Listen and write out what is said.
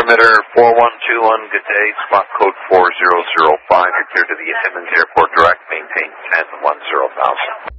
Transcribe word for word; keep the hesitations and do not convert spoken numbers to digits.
Transmitter four one two one, good day, spot code four zero zero five, you're clear to the Timmins Airport Direct, maintain ten one zero thousand.